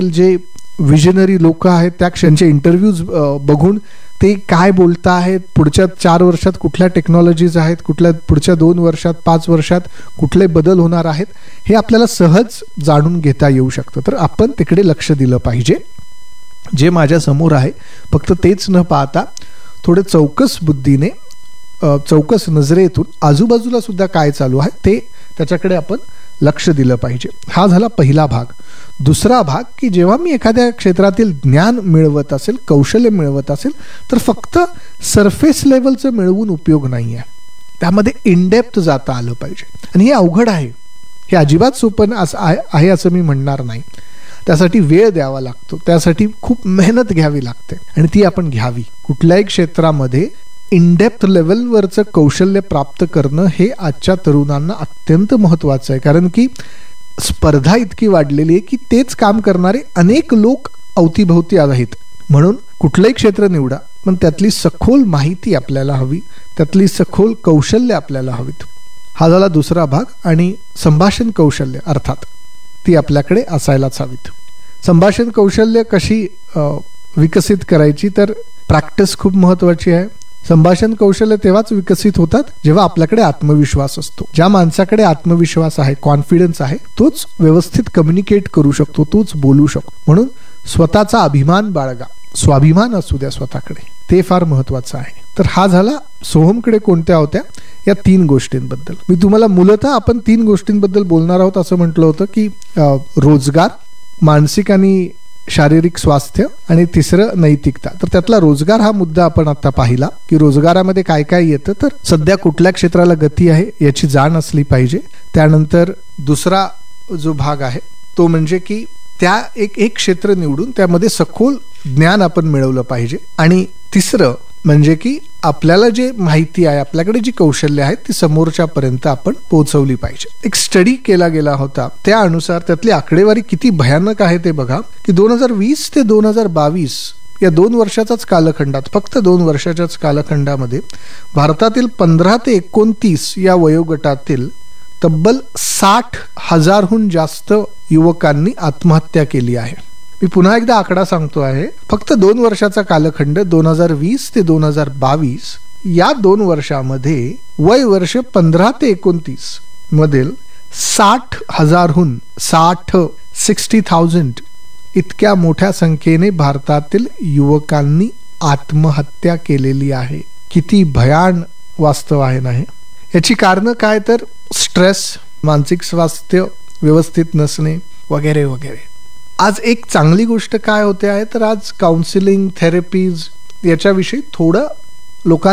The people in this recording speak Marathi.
जे विजनरी लोक आहेत त्या क्षणचे इंटरव्ह्यूज बघून ते काय बोलता आहेत, पुढच्या 4 वर्षात कुठल्या टेक्नॉलॉजीज आहेत, कुठल्या पुढच्या 2 वर्षात 5 वर्षात कुठले बदल होणार आहेत, हे आपल्याला सहज जाणून घेता येऊ शकतं. तर आपण तिकडे लक्ष दिलं पाहिजे. जे माझ्या समोर आहे फक्त तेच न पाहता थोडे चौकस बुद्धीने, चौकस नजरेतून आजूबाजूला सुद्धा काय चालू आहे ते त्याच्याकडे आपण लक्ष दिलं पाहिजे. हा झाला पहिला भाग. दुसरा भाग की जेव्हा मी एखाद्या क्षेत्रातील ज्ञान मिळवत असेल, कौशल्य मिळवत असेल, तर फक्त सरफेस लेवलचं मिळवून उपयोग नाही आहे. त्यामध्ये इनडेप्थ जाता आलं पाहिजे. आणि हे अवघड आहे, हे अजिबात सोपं आहे असं मी म्हणणार नाही. त्यासाठी वेळ द्यावा लागतो, त्यासाठी खूप मेहनत घ्यावी लागते आणि ती आपण घ्यावी. कुठल्याही क्षेत्रामध्ये इनडेप्थ लेवलवरचं कौशल्य प्राप्त करणं हे आजच्या तरुणांना अत्यंत महत्त्वाचं आहे. कारण की स्पर्धा इतकी वाढलेली आहे की तेच काम करणारे अनेक लोक अवतीभवती आहेत. म्हणून कुठलंही क्षेत्र निवडा, पण त्यातली सखोल माहिती आपल्याला हवी, त्यातली सखोल कौशल्य आपल्याला हवीत. हा झाला दुसरा भाग. आणि संभाषण कौशल्य अर्थात ती आपल्याकडे असायलाच हवीत. संभाषण कौशल्य कशी विकसित करायची, तर प्रॅक्टिस खूप महत्त्वाची आहे. संभाषण कौशल्य तेव्हाच विकसित होतात जेव्हा आपल्याकडे आत्मविश्वास असतो. ज्या माणसाकडे आत्मविश्वास आहे, कॉन्फिडन्स आहे, तोच व्यवस्थित कम्युनिकेट करू शकतो, तोच बोलू शकतो. म्हणून स्वतःचा अभिमान बाळगा, स्वाभिमान असू द्या स्वतःकडे, ते फार महत्वाचं आहे. तर हा झाला सोहमकडे कोणत्या होत्या या 3 गोष्टींबद्दल. मी तुम्हाला मूलतः आपण 3 गोष्टींबद्दल बोलणार आहोत असं म्हटलं होतं की रोजगार, मानसिक आणि शारीरिक स्वास्थ्य आणि तिसरं नैतिकता. तर त्यातला रोजगार हा मुद्दा आपण आता पाहिला की रोजगारामध्ये काय काय येतं. तर सध्या कुठल्या क्षेत्राला गती आहे याची जाण असली पाहिजे. त्यानंतर दुसरा जो भाग आहे तो म्हणजे की त्या एक क्षेत्र निवडून त्यामध्ये सखोल ज्ञान आपण मिळवलं पाहिजे. आणि तिसरं म्हणजे की आपल्याला जे माहिती आहे, आपल्याकडे जी कौशल्य आहेत ती समोरच्यापर्यंत आपण पोहोचवली पाहिजे. एक स्टडी केला गेला होता, त्या अनुसार त्यातली आकडेवारी किती भयानक आहे ते बघा की 2020 ते 2022 या 2 वर्षाचाच कालखंडात, फक्त 2 वर्षाच्याच कालखंडामध्ये भारतातील 15 ते 29 या वयोगटातील तब्बल 60,000हून जास्त युवकांनी आत्महत्या केली आहे. मी पुन्हा एकदा आकडा सांगतो आहे, फक्त 2 वर्षाचा कालखंड 2020 ते 2022 या 2 वर्षामध्ये वय वर्ष 15 ते 29 मधील 60,000हून 60,000 इतक्या मोठ्या संख्येने भारतातील युवकांनी आत्महत्या केलेली आहे. किती भयान वास्तव आहे ना हे. याची कारणं काय, तर स्ट्रेस, मानसिक स्वास्थ्य व्यवस्थित नसणे वगैरे वगैरे. आज एक चांगली गोष्ट काय होते आहे, तर आज काउन्सिलिंग, थेरपीज याच्याविषयी थोडं लोकांना